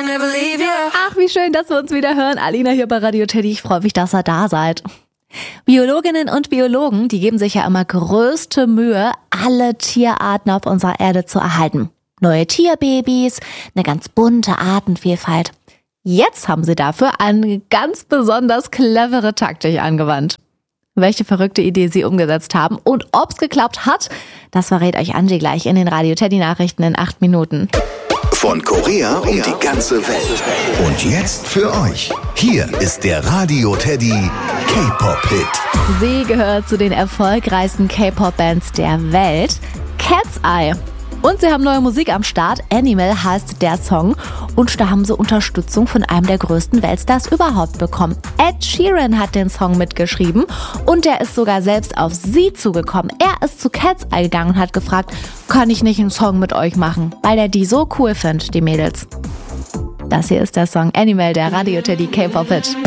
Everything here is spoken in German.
Ach, wie schön, dass wir uns wieder hören. Alina hier bei Radio Teddy. Ich freue mich, dass ihr da seid. Biologinnen und Biologen, die geben sich ja immer größte Mühe, alle Tierarten auf unserer Erde zu erhalten. Neue Tierbabys, eine ganz bunte Artenvielfalt. Jetzt haben sie dafür eine ganz besonders clevere Taktik angewandt. Welche verrückte Idee sie umgesetzt haben und ob's geklappt hat, das verrät euch Angie gleich in den Radio Teddy Nachrichten in 8 Minuten. Von Korea um die ganze Welt. Und jetzt für euch. Hier ist der Radio Teddy K-Pop-Hit. Sie gehört zu den erfolgreichsten K-Pop-Bands der Welt. Cat's Eye. Und sie haben neue Musik am Start. Animal heißt der Song. Und da haben sie Unterstützung von einem der größten Weltstars überhaupt bekommen. Ed Sheeran hat den Song mitgeschrieben. Und der ist sogar selbst auf sie zugekommen. Er ist zu Cat's Eye gegangen und hat gefragt, kann ich nicht einen Song mit euch machen? Weil er die so cool findet, die Mädels. Das hier ist der Song Animal, der Radio Teddy K-Pop-Hit.